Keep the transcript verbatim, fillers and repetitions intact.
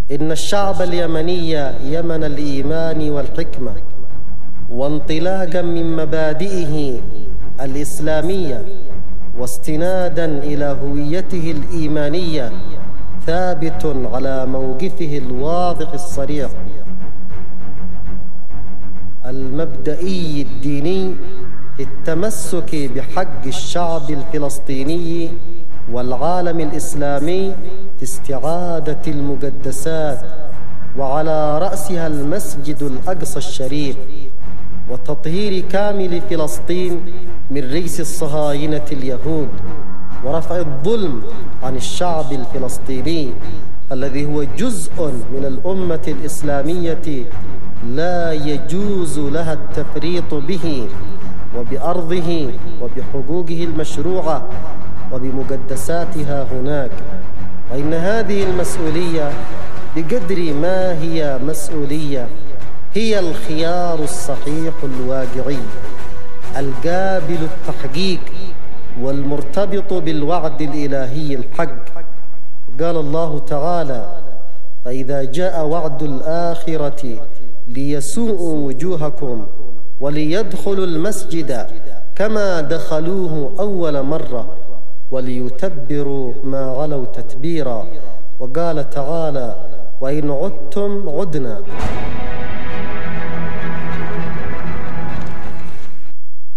إن الشعب اليمني يمن الإيمان والحكمة، وانطلاقا من مبادئه الإسلامية واستنادا إلى هويته الإيمانية، ثابت على موقفه الواضح الصريح المبدئي الديني في التمسك بحق الشعب الفلسطيني والعالم الإسلامي في استعادة المقدسات، وعلى رأسها المسجد الأقصى الشريف، وتطهير كامل فلسطين من رجس الصهاينة اليهود، ورفع الظلم عن الشعب الفلسطيني الذي هو جزء من الأمة الإسلامية لا يجوز لها التفريط به وبأرضه وبحقوقه المشروعة وبمقدساتها هناك. وإن هذه المسؤولية بقدر ما هي مسؤولية هي الخيار الصحيح الواقعي القابل التحقيق والمرتبط بالوعد الإلهي الحق. قال الله تعالى: فإذا جاء وعد الآخرة ليسوءوا وجوهكم وليدخلوا المسجد كما دخلوه أول مرة وليتبروا ما علوا تتبيرا. وقال تعالى: وإن عدتم عدنا.